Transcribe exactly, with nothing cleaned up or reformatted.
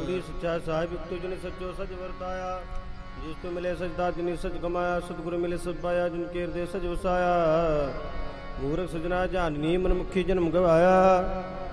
कबीर सच्चा साहिब युक्तो जिन सच्चो सच वरताया जिस तो मिले सचदा जिन सच कमाया सतगुरु मिले सच पाया जिनके हृदय सच वसाया मूर्ख सजना जाननी मनमुखी जन्म गवाया